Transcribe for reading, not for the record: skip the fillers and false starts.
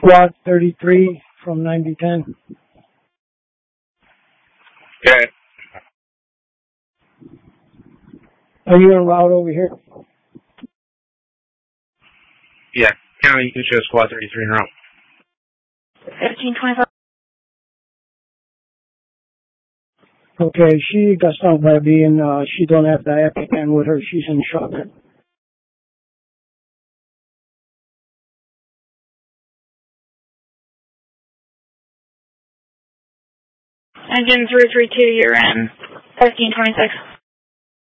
Squad 33 from 9010. Okay. Are you en route over here? Yeah, County, you can show Squad 33 en route. 1525. Okay, she got stung by a bee and she don't have the EpiPen with her. She's in shock. Engine 332, you're in 1526.